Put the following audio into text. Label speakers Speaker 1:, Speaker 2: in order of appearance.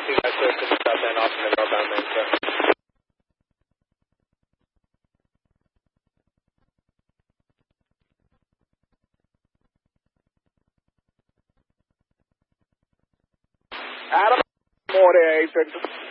Speaker 1: you guys clear to the southbound off the northbound lane, sir.
Speaker 2: Adam, more there, 8 Victor.